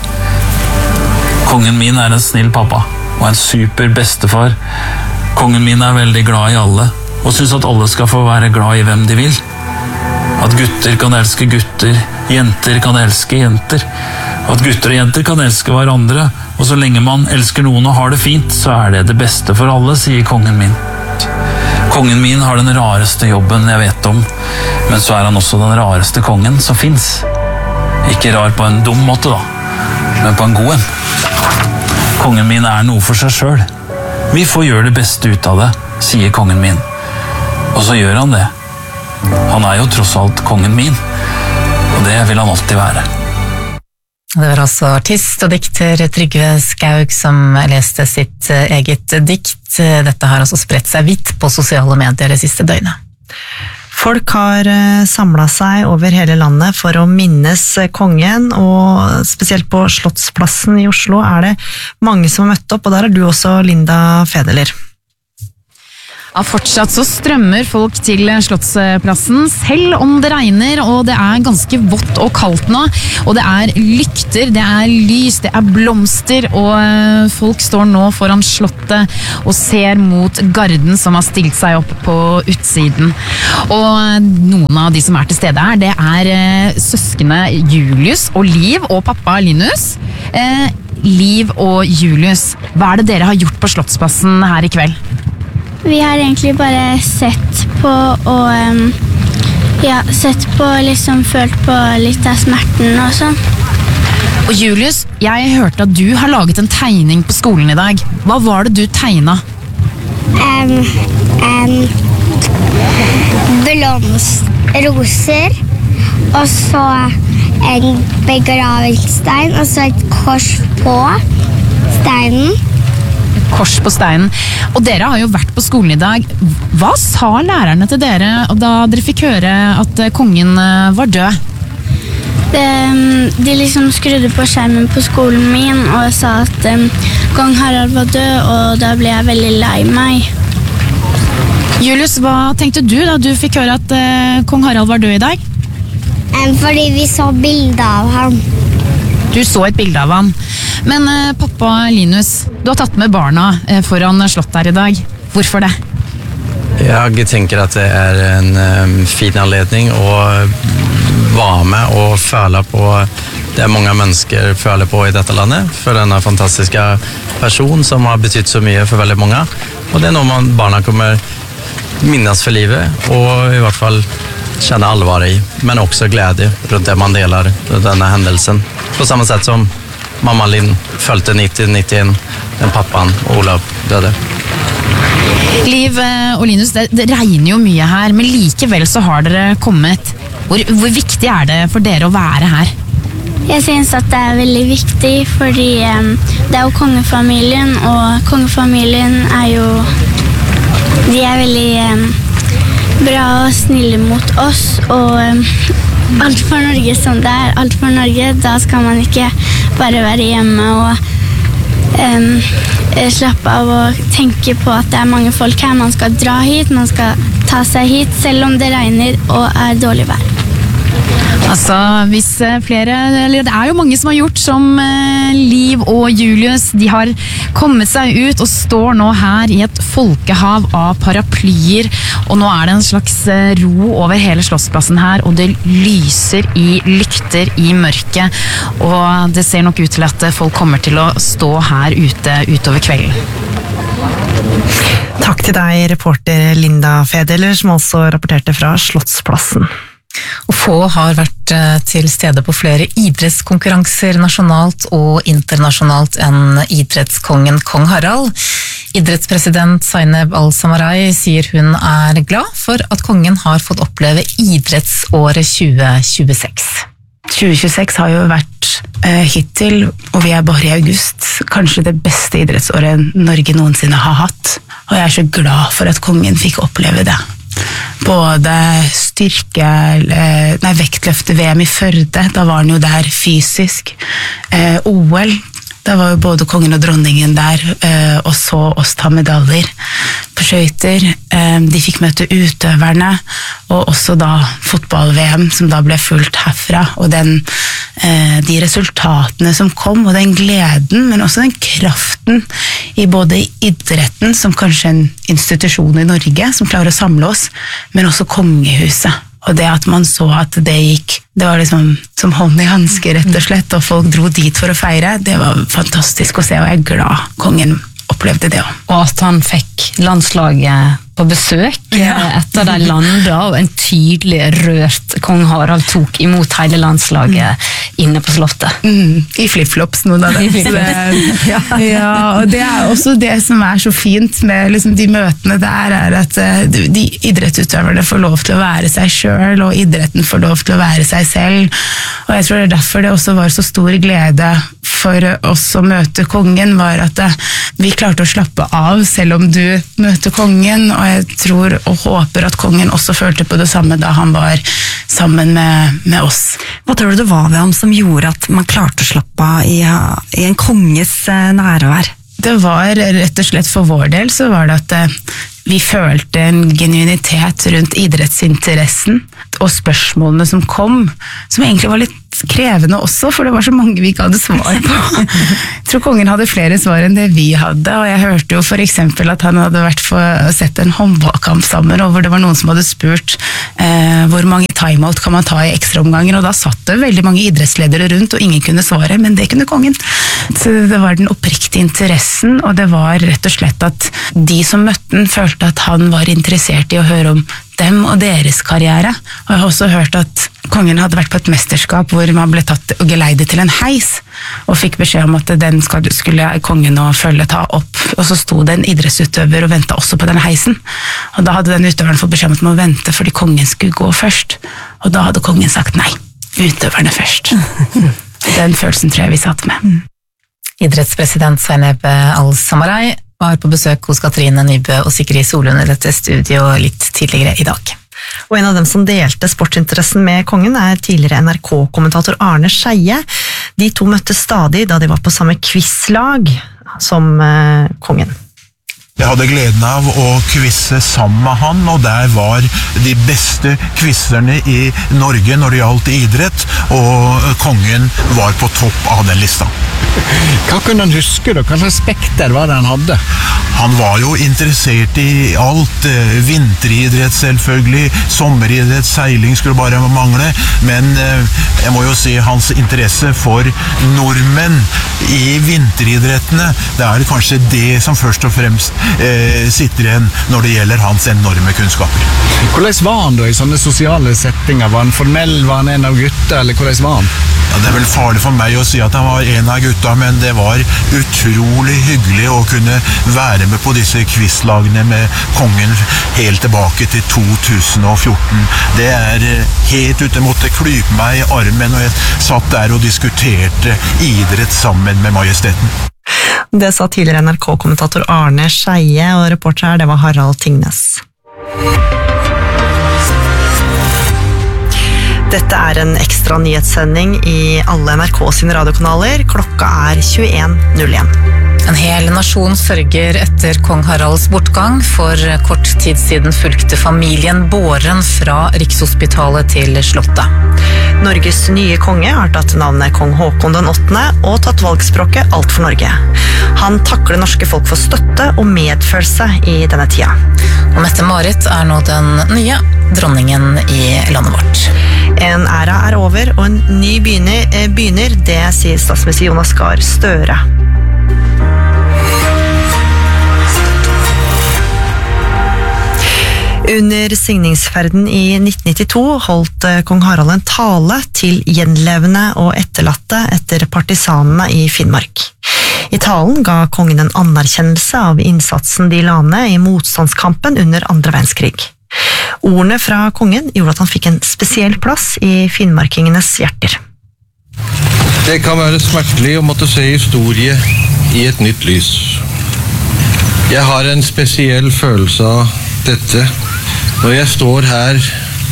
Kongen min er en snill pappa og en super bestefar. Kongen min er veldig glad i alle, og synes at alle skal få være glad i hvem de vil. At gutter kan elske gutter, jenter kan elske jenter. At gutter og jenter kan elske hverandre, og så lenge man elsker noen og har det fint, så er det beste for alle, sier kongen min. Kongen min har den rareste jobben jeg vet om, men så er han også den rareste kongen som finnes. Ikke rar på en dum måte da, men på en god en. Kongen min er noe for seg selv. Vi får gjøre det beste ut av det, sier kongen min. Og så gjør han det. Han er jo tross alt kongen min, og det vil han alltid være. Det var altså artist og dikter Trygve Skaug som leste sitt eget dikt. Dette har altså spredt seg vidt på sosiale medier det siste døgnet. Folk har samlet seg over hele landet for å minnes kongen, og spesielt på Slottsplassen i Oslo er det mange som har møtt opp, og der er du også, Linda Fedeler. Fortsatt så strømmer folk til Slottsplassen, selv om det regner, og det ganske vått og kaldt nå. Og det lykter, det lys, det blomster, og folk står nå foran Slottet og ser mot garden som har stilt seg opp på utsiden. Og noen av de som til stede her, det søskene Julius og Liv og pappa Linus. Liv og Julius, hva det dere har gjort på Slottsplassen her i kveld? Vi har egentlig bare sett på og liksom følt på litt av smerten og sånn. Og Julius, jeg hørte at du har laget en tegning på skolen i dag. Hva var det du tegnet? Roser, og så en begravelsestein, og så et kors på steinen. Kors på steinen. Og dere har jo vært på skolen i dag. Hva sa lærerne til dere da dere fikk høre at kongen var død? De liksom skrudde på skjermen på skolen min og sa at kong Harald var død, og da ble jeg veldig lei meg. Julius, hva tenkte du da du fikk høre at kong Harald var død i dag? Fordi vi så bildet av ham. Du så et bilde av han. Men pappa Linus, du har tatt med barna foran slottet her i dag. Hvorfor det? Jeg tenker at det en fin anledning å være med og føle på det mange mennesker føler på i dette landet, for denne fantastiske person som har betydd så mye for veldig mange. Og det noe barna kommer minnes for livet, og i hvert fall känna allvar i, men också glädje runt det man delar denna händelsen. På samma sätt som mamma Linn följde 90-91 den pappan Olav døde. Liv og Linus, det regner jo mye her, men likevel så har dere kommet. Hvor viktig det for dere å være her? Jeg synes at det veldig viktig, fordi det jo kongefamilien, og kongefamilien jo de veldig bra og snille mot oss, og alt for Norge som det alt for Norge, da skal man ikke bare være hjemme og slappe av og tenke på at det mange folk her. Man skal dra hit, man skal ta seg hit, selv om det regner og dårlig vær. Altså, hvis flere, eller det jo mange som har gjort som Liv og Julius, de har kommet seg ut og står nå her i et folkehav av paraplyer, og nå det en slags ro over hele Slottsplassen her, og det lyser i lykter i mørket, og det ser nok ut til at folk kommer til å stå her ute utover kvelden. Takk til deg, reporter Linda Fedeler, som også rapporterte fra Slottsplassen. Og få har vært til stede på flere idrettskonkurranser nasjonalt og internasjonalt enn idrettskongen Kong Harald. Idrettspresident Zainab Al-Samarai sier hun glad for at kongen har fått oppleve idrettsåret 2026. 2026 har jo vært hittil, og vi bare i august, kanskje det beste idrettsåret Norge noensinne har hatt. Og jeg så glad for at kongen fikk oppleve det. Både vektløfte-VM i Førde, da var han jo der fysisk. OL, da var jo både kongen og dronningen der, og så oss ta medaljer på skøyter. De fikk møte utøverne, og også da fotball-VM, som da ble fulgt herfra, og de resultatene som kom, og den gleden, men også den kraften i både idretten, som kanskje en institusjon i Norge, som klarer å samle oss, men også kongehuset. Og det at man så at det var liksom som hånd i handske, rett og slett, og folk dro dit for å feire, det var fantastisk å se, og jeg glad kongen opplevde det også. Og at han fikk landslaget på besøk etter de landet, og en tydelig rørt kong Harald tok imot hele landslaget inne på slottet. I flip-flops noen av dem. Og det også det som så fint med liksom, de møtene der, at de idrettsutøverne får lov til å være seg selv, og idretten får lov til å være seg selv. Og jeg tror det derfor det også var så stor glede for oss å møte kongen, var at vi klarte å slappe av selv om du møter kongen, og jeg tror og håper at kongen også følte på det samme da han var sammen med oss. Hva tror du det var ved ham som gjorde at man klarte å slappe av i en konges nærvær? Det var rett og slett for vår del så var det at vi følte en genuinitet rundt idrettsinteressen og spørsmålene som kom, som egentlig var litt krevende også, for det var så mange vi ikke hadde svar på. Jeg tror kongen hadde flere svar enn det vi hadde, og jeg hørte jo for eksempel at han hadde vært for sett en håndballkamp sammen, og hvor det var noen som hadde spurt hvor mange timeout kan man ta i ekstraomganger, og da satt det veldig mange idrettsledere rundt, og ingen kunne svare, men det kunne kongen. Så det var den oppriktige interessen, og det var rett og slett at de som møtte den følte at han var interessert i å høre om dem og deres karriere. Og jeg har også hørt at kongen hadde vært på et mesterskap hvor man ble tatt og geleidet til en heis, og fikk beskjed om at den skulle kongen og følget ta opp. Og så sto det en idrettsutøver og ventet også på den heisen. Og da hadde den utøveren fått beskjed om at man må vente fordi kongen skulle gå først. Og da hadde kongen sagt nei, utøverne først. Den følelsen tror jeg vi satt med. Idrettspresident Zaineb Al-Samarai var på besøk hos Katrine Nybø og Sigrid Solund i dette studio litt tidligere i dag. Og en av dem som delte sportsinteressen med kongen er tidligere NRK-kommentator Arne Scheie. De to møttes stadig da de var på samme quizlag som kongen. Jeg hadde gleden av å quizze sammen med han, og der var de beste quizzerne i Norge når det gjaldt idrett, og kongen var på topp av den lista. Hva kunne han huske da? Hva slags spekter var det han hadde? Han var jo interessert i alt, vinteridrett selvfølgelig, sommeridrett, seiling skulle bare mangle, men jeg må jo si hans interesse for nordmenn i vinteridrettene, det er kanskje det som først og fremst sitter igjen når det gjelder hans enorme kunnskaper. Hvordan var han da i sånne sosiale settinger? Var han formell? Var han en av gutta, eller hvordan var han? Ja, det er vel farlig for meg å si at han var en av gutta, men det var utrolig hyggelig å kunne være med på disse quizlagene med kongen helt tilbake til 2014. Det er helt ute, måtte klype meg i armen, og jeg satt der og diskuterte idrett sammen med majesteten. Det sa tidligere NRK-kommentator Arne Scheie, og reporter her, det var Harald Tingnes. Dette er en ekstra nyhetssending i alle NRK sine radiokanaler. Klokka er 21:01. En hel nasjon sørger etter kong Haralds bortgang. For kort tid siden fulgte familien båren fra Rikshospitalet til Slottet. Norges nye konge har tatt navnet kong Håkon den 8. og tatt valgspråket Alt for Norge. Han takler norske folk for støtte og medfølelse i denne tida. Og Mette-Marit er nå den nye dronningen i landet vårt. En æra er over, og en ny begynner, det sier statsminister Jonas Gahr Støre. Under signingsferden i 1992 holdt kong Harald en tale til gjenlevende og etterlatte etter partisanene i Finnmark. I talen ga kongen en anerkjennelse av innsatsen de la ned i motstandskampen under andre verdenskrig. Ordene fra kongen gjorde at han fikk en spesiell plass i finnmarkingenes hjerter. Det kan være smertelig å måtte se historie i et nytt lys. Jeg har en spesiell følelse av dette når jeg står her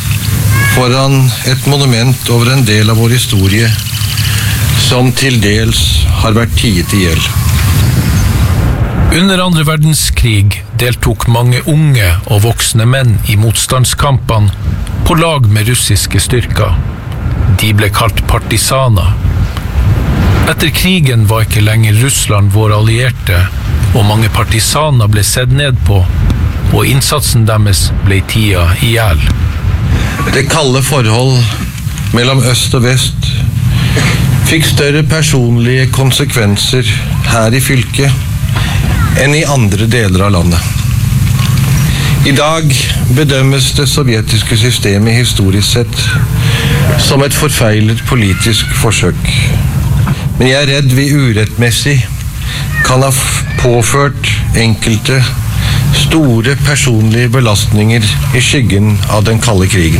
foran et monument over en del av vår historie som til dels har vært tiet i hjel. Under andre verdenskrig deltok mange unge og voksne menn i motstandskampene på lag med russiske styrker. De ble kalt partisaner. Etter krigen var ikke lenger Russland vår allierte, og mange partisaner ble sett ned på, og innsatsen deres ble tida i hjel. Det kalde forhold mellom øst og vest fikk større personlige konsekvenser her i fylket enn i andre deler av landet. I dag bedømmes det sovjetiske systemet historisk sett som et forfeilet politisk forsøk. Men jeg er redd vi urettmessig kan ha påført enkelte store personlige belastninger i skyggen av den kalde krigen.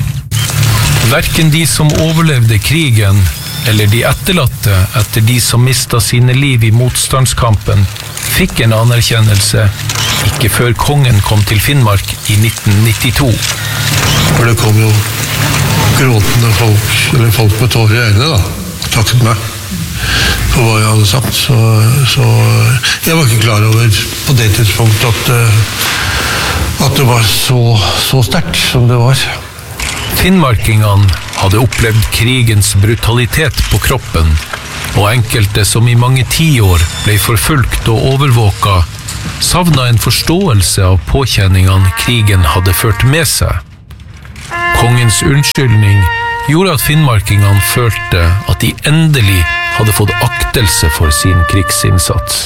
Hverken de som overlevde krigen, eller de etterlatte etter de som mistet sine liv i motstandskampen, fikk en anerkjennelse ikke før kongen kom til Finnmark i 1992. For det kom jo gråtende folk, eller folk med tårer i øynene da, takket meg for hva jeg hadde sagt, så jeg var ikke klar over på det tidspunkt at at det var så sterkt som det var. Finnmarkingene hadde opplevd krigens brutalitet på kroppen, og enkelte som i mange tiår ble forfulgt og overvåket, savnet en forståelse av påkjenningene krigen hadde ført med seg. Kongens unnskyldning gjorde at finnmarkingene følte at de endelig hadde fått aktelse for sin krigsinnsats.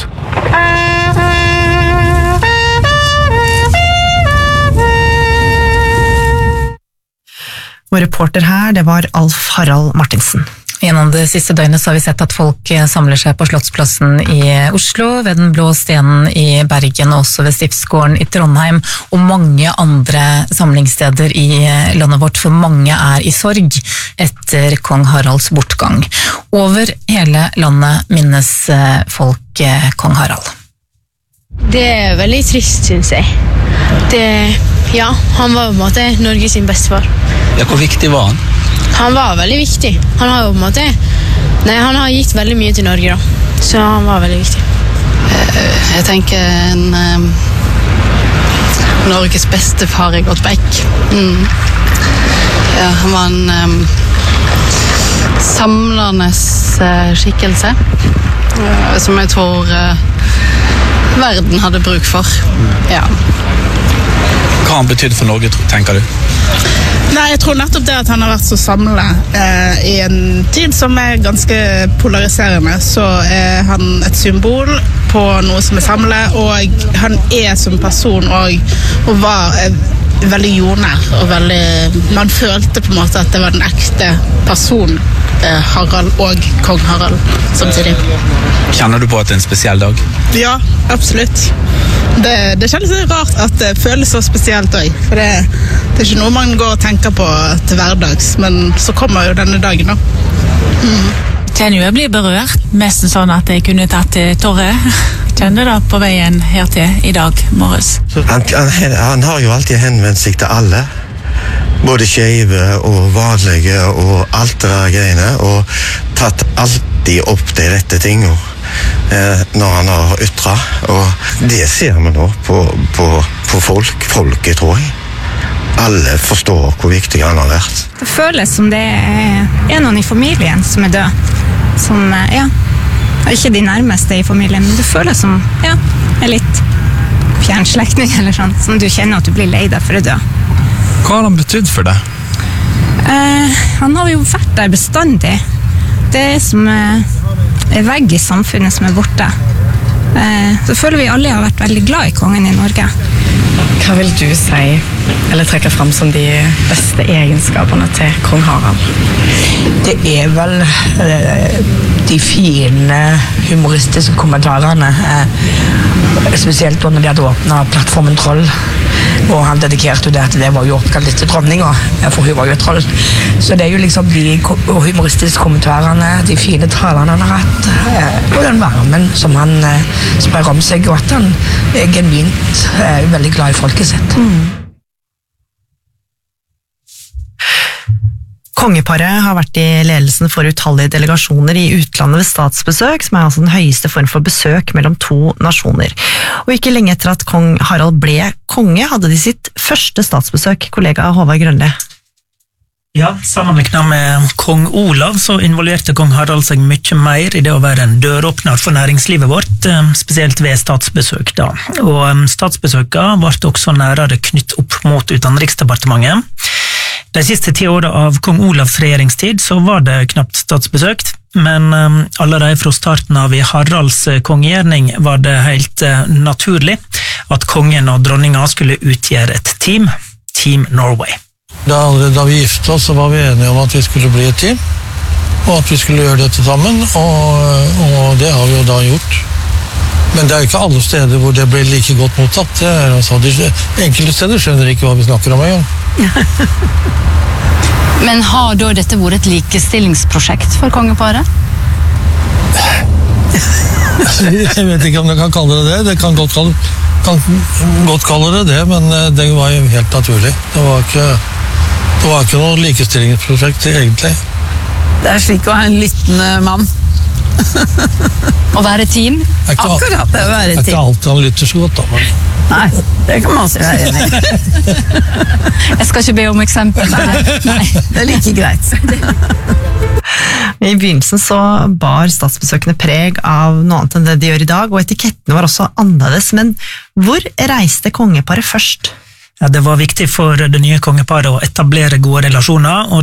Vår reporter her, det var Alf Harald Martinsen. Gjennom det siste døgnet så har vi sett at folk samler seg på Slottsplassen i Oslo, ved den blå stenen i Bergen og også ved Stiftsgården i Trondheim, og mange andre samlingssteder i landet vårt, for mange er i sorg etter kong Haralds bortgang. Over hele landet minnes folk kong Harald. Det er veldig trist, synes jeg. Ja, han var på en måte Norge sin bestefar. Ja, hvor viktig var han? Han var veldig viktig. Han har jo på en måte... han har gitt veldig mye til Norge da. Så han var veldig viktig. Jeg tenker Norges bestefar er Godt Beck. Ja, han var en samlende skikkelse, som jeg tror verden hadde bruk for. Ja. Hva han betydde for Norge, tenker du? Nei, jeg tror nettopp det at han har vært så samlet i en tid som er ganske polariserende, så er han et symbol på noe som er samlet, og han er som person og var veldig jordnær, og man følte på en måte at det var den ekte person, Harald og kong Harald samtidig. Kjenner du på at det er en spesiell dag? Ja, absolutt. Det kjennes rart at det føles så spesielt også, for det er ikke noe man går og tenker på til hverdags, men så kommer jo denne dagen da. Kjenner jeg blir berørt, mest sånn at jeg kunne tatt til tårer. Kjenner det på veien her til i dag morges. Han har jo alltid henvendt seg til alle, både skeive og vanlige og alt det der greiene, og tatt alltid opp de rette tingene når han har ytret, og det ser vi nå på folket, tror jeg. Alle forstår hvor viktig han har vært. Det føles som det er noen i familien som er død, som, ikke de nærmeste i familien, men det føles som, er litt fjernslekting eller sånn, som du kjenner at du blir lei deg for å dø. Hva har han betydd for deg? Han har jo vært der bestandig. Det er som en vegg i samfunnet som er borte. Så føler vi alle har vært veldig glad i kongen i Norge. Hva vil du si, eller trekke frem som de beste egenskapene til kong Harald? Det er vel de fine humoristiske kommentarene, spesielt når de hadde åpnet plattformen Troll, og han dedikerte jo det at det var jo oppkalt etter dronninga, for hun var jo et troll. Så det er jo liksom de humoristiske kommentarene, de fine talene han har hatt, og den varmen som han sprer om seg, og at han er genuint veldig glad i folket sitt. Kongeparet har vært i ledelsen for utallige delegasjoner i utlandet ved statsbesøk, som er altså den høyeste form for besøk mellom to nasjoner. Og ikke lenge etter at kong Harald ble konge, hadde de sitt første statsbesøk, kollega Håvard Grønli. Ja, sammenlignet med kong Olav så involverte kong Harald seg mye mer i det å være en døråpner for næringslivet vårt, spesielt ved statsbesøk da. Og statsbesøkene ble også nærere knytt opp mot Utenriksdepartementet. De siste 10 årene av kong Olavs regjeringstid så var det knapt statsbesøkt, men allerede fra starten av i Haralds kongegjerning var det helt naturlig at kongen og dronninga skulle utgjøre et team, Team Norway. Da vi giftet oss, så var vi enige om at vi skulle bli et team, og at vi skulle gjøre dette sammen, og det har vi jo da gjort. Men det er jo ikke alle steder hvor det ble like godt mottatt. Enkelte steder skjønner ikke hva vi snakker om en gang. Men har da dette vært et likestillingsprosjekt for kongeparet? Jeg vet ikke om jeg kan kalle det det. Det kan godt kalle det, men det var jo helt naturlig. Det var ikke noe likestillingsprosjekt egentlig. Det er slik å ha en lyttende mann. Å være team? Akkurat det, å være Det er ikke team. alltid han lytter så godt, da. Men Nei, det kan man også være enig i. Jeg skal ikke be om eksempel. Nei. Det er like greit. I begynnelsen så bar statsbesøkende preg av noe annet enn det de gjør i dag, og etikettene var også annerledes, men hvor reiste kongeparet først? Ja, det var viktig for det nye kongeparet å etablere gode relasjoner, og